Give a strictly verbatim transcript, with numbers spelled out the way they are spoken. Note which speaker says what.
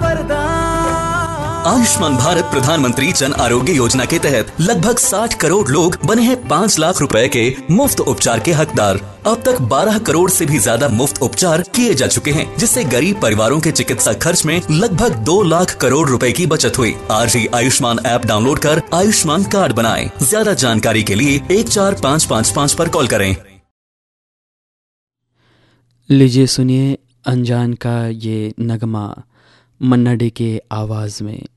Speaker 1: आयुष्मान भारत प्रधानमंत्री जन आरोग्य योजना के तहत लगभग साठ करोड़ लोग बने हैं पाँच लाख रुपए के मुफ्त उपचार के हकदार। अब तक बारह करोड़ से भी ज्यादा मुफ्त उपचार किए जा चुके हैं, जिससे गरीब परिवारों के चिकित्सा खर्च में लगभग दो लाख करोड़ रुपए की बचत हुई। आज ही आयुष्मान ऐप डाउनलोड कर आयुष्मान कार्ड बनाएं। ज्यादा जानकारी के लिए एक चार पाँच पाँच पाँच पर कॉल करें।
Speaker 2: लीजिए सुनिए अनजान का ये नगमा मन्ना डे के आवाज में।